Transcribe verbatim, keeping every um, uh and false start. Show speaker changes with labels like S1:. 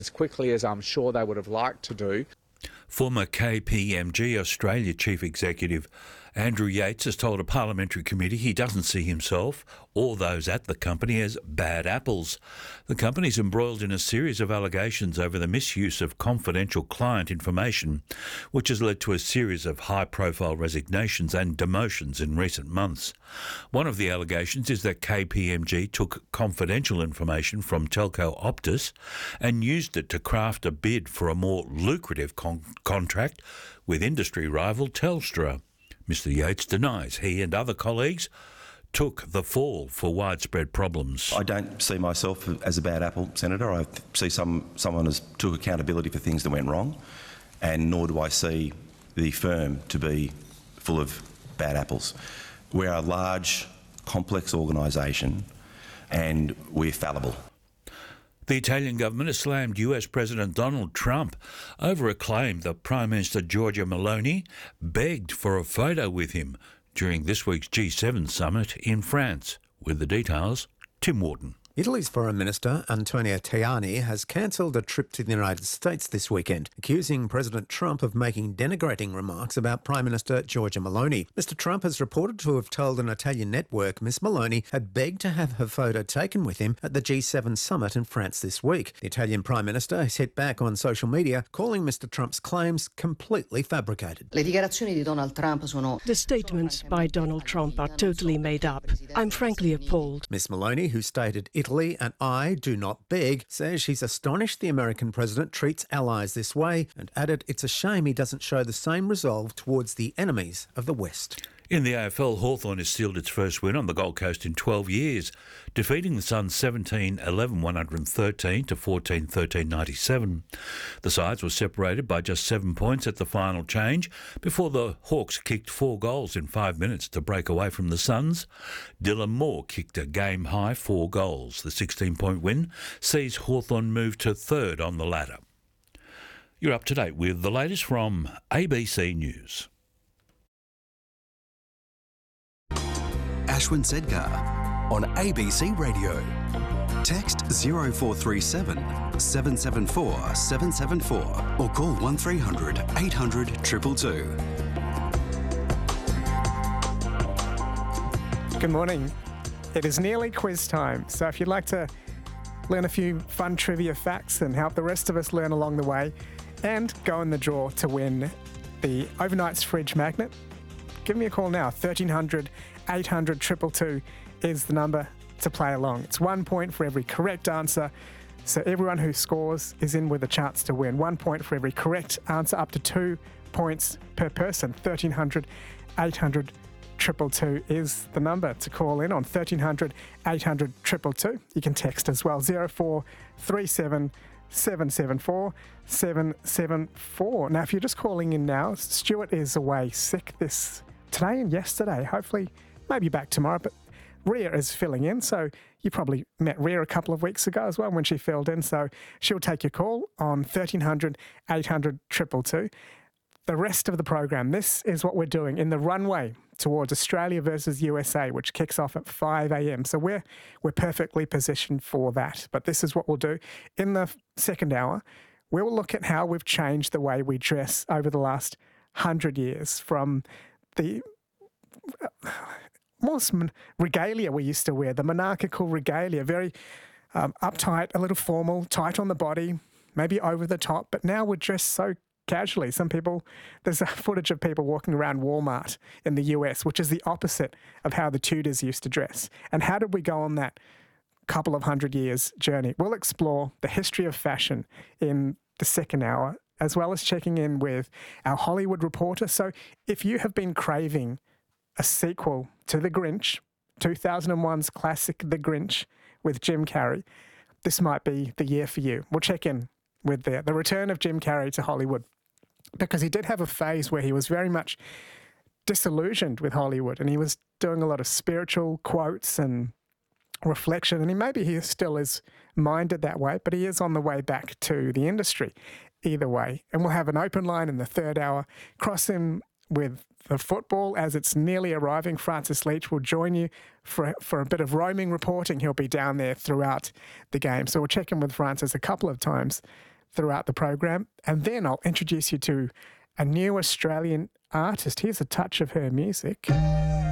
S1: as quickly as I'm sure they would have liked to do.
S2: Former K P M G Australia Chief Executive Andrew Yates has told a parliamentary committee he doesn't see himself or those at the company as bad apples. The company's embroiled in a series of allegations over the misuse of confidential client information, which has led to a series of high-profile resignations and demotions in recent months. One of the allegations is that K P M G took confidential information from telco Optus and used it to craft a bid for a more lucrative con- contract with industry rival Telstra. Mister Yates denies he and other colleagues took the fall for widespread problems.
S3: I don't see myself as a bad apple, Senator. I see some someone as took accountability for things that went wrong, and nor do I see the firm to be full of bad apples. We're a large, complex organisation, and we're fallible.
S2: The Italian government has slammed U S President Donald Trump over a claim that Prime Minister Giorgia Meloni begged for a photo with him during this week's G seven summit in France. With the details, Tim Wharton.
S4: Italy's Foreign Minister Antonio Tajani has cancelled a trip to the United States this weekend, accusing President Trump of making denigrating remarks about Prime Minister Giorgia Meloni. Mister Trump has reported to have told an Italian network Miss Meloni had begged to have her photo taken with him at the G seven summit in France this week. The Italian Prime Minister has hit back on social media, calling Mister Trump's claims completely fabricated.
S5: The statements by Donald Trump are totally made up. I'm frankly appalled.
S4: Miss Meloni, who stated Italy and I do not beg, says she's astonished the American president treats allies this way and added it's a shame he doesn't show the same resolve towards the enemies of the West.
S2: In the A F L, Hawthorn has sealed its first win on the Gold Coast in twelve years, defeating the Suns seventeen eleven one hundred thirteen to fourteen thirteen ninety-seven. The sides were separated by just seven points at the final change before the Hawks kicked four goals in five minutes to break away from the Suns. Dylan Moore kicked a game-high four goals. The sixteen-point win sees Hawthorn move to third on the ladder. You're up to date with the latest from A B C News.
S6: Ashwin Sedgar on A B C Radio. Text zero four three seven, seven seven four, seven seven four or call one three hundred, eight hundred, two two two.
S7: Good morning. It is nearly quiz time, so if you'd like to learn a few fun trivia facts and help the rest of us learn along the way and go in the draw to win the Overnight's Fridge Magnet, give me a call now. thirteen hundred, eight hundred, two two two is the number to play along. It's one point for every correct answer, so everyone who scores is in with a chance to win. One point for every correct answer, up to two points per person. thirteen hundred, eight hundred, two two two is the number to call in on. thirteen hundred, eight hundred, two two two. You can text as well. zero four three seven, seven seven four, seven seven four. Now, if you're just calling in now, Stuart is away sick this today and yesterday. Hopefully, maybe back tomorrow, but Rhea is filling in, so you probably met Rhea a couple of weeks ago as well when she filled in, so she'll take your call on thirteen hundred, eight hundred, two two two. The rest of the program, this is what we're doing in the runway towards Australia versus U S A, which kicks off at five a.m. So we're we're perfectly positioned for that. But this is what we'll do. In the second hour, we'll look at how we've changed the way we dress over the last hundred years, from the more regalia we used to wear, the monarchical regalia, very um, uptight, a little formal, tight on the body, maybe over the top, but now we're dressed so casually. Some people, there's a footage of people walking around Walmart in the U S, which is the opposite of how the Tudors used to dress. And how did we go on that couple of hundred years journey? We'll explore the history of fashion in the second hour, as well as checking in with our Hollywood reporter. So if you have been craving a sequel to The Grinch, two thousand one's classic The Grinch with Jim Carrey, this might be the year for you. We'll check in with the, the return of Jim Carrey to Hollywood, because he did have a phase where he was very much disillusioned with Hollywood and he was doing a lot of spiritual quotes and reflection, and he maybe he still is minded that way, but he is on the way back to the industry either way. And we'll have an open line in the third hour, cross in with the football as it's nearly arriving. Francis Leach will join you for, for a bit of roaming reporting. He'll be down there throughout the game. So we'll check in with Francis a couple of times throughout the program. And then I'll introduce you to a new Australian artist. Here's a touch of her music.